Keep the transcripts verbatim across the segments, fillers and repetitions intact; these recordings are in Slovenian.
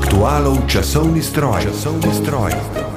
Aktualov časovni stroj. Časovni stroj.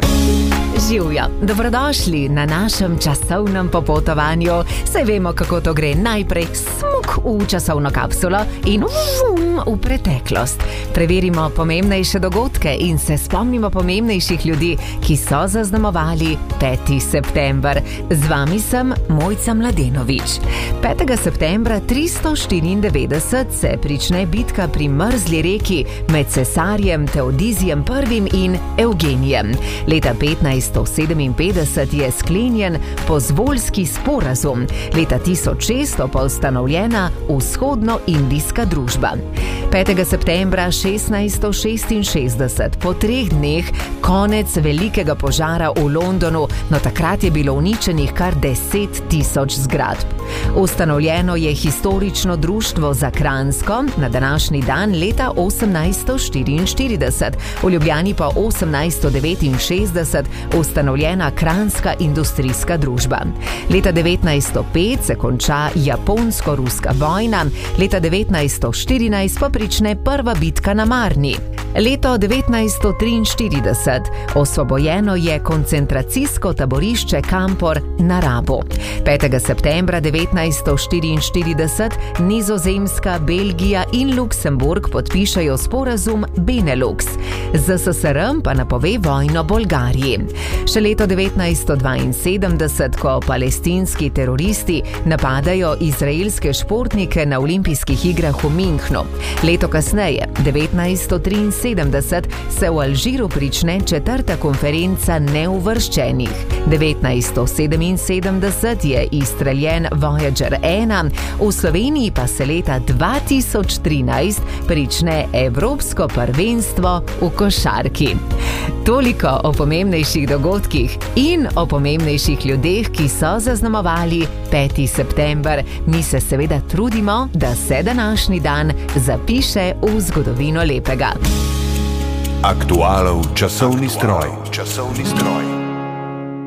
Živjo, dobrodošli na našem časovnem popotovanju. Saj vemo, kako to gre. Najprej smuk v časovno kapsulo in vum v preteklost. Preverimo pomembnejše dogodke in se spomnimo pomembnejših ljudi, ki so zaznamovali peti september. Z vami sem Mojca Mladenovič. petega septembra tristo štiriindevetdeset se prične bitka pri Mrzli reki med cesarjem Teodizijem prvim in Evgenijem. Leta petnajststo sedeminpetdeset je sklenjen Pozvoljski sporazum, leta tisoč šeststo pa ustanovljena Vzhodnoindijska družba. petega septembra šestnajststo šestinšestdeset, po treh dneh, konec velikega požara v Londonu, no takrat je bilo uničenih kar deset tisoč zgradb. Ustanovljeno je historično društvo za Kranjsko, na današnji dan leta osemnajststo štiriinštirideset, v Ljubljani pa osemnajststo devetinšestdeset ustanovljena Kranjska industrijska družba. Leta devetnajststo pet se konča japonsko-ruska vojna, leta devetnajststo štirinajst pa prične prva bitka na Marni. Leto devetnajststo triinštirideset, osvobojeno je koncentracijsko taborišče Kampor na Rabu. petega septembra devetnajststo štiriinštirideset Nizozemska, Belgija in Luksemburg podpišajo sporazum Benelux. ZSSR pa napove vojno Bolgariji. Še leto devetnajststo dvainsedemdeset, ko palestinski teroristi napadajo izraelske športnike na olimpijskih igrah v Münchnu. Leto kasneje, devetnajststo triinsedemdeset, se v Alžiru prične četrta konferenca neuvrščenih. devetnajststo sedeminsedemdeset je izstreljen Voyager ena, v Sloveniji pa se leta dva tisoč trinajst prične Evropsko prvenstvo v košarki. Toliko o pomembnejših dogodkih in o pomembnejših ljudeh, ki so zaznamovali peti september. Mi se seveda trudimo, da se današnji dan zapiše v zgodovino lepega. Aktualov časovni stroj. Časovni stroj.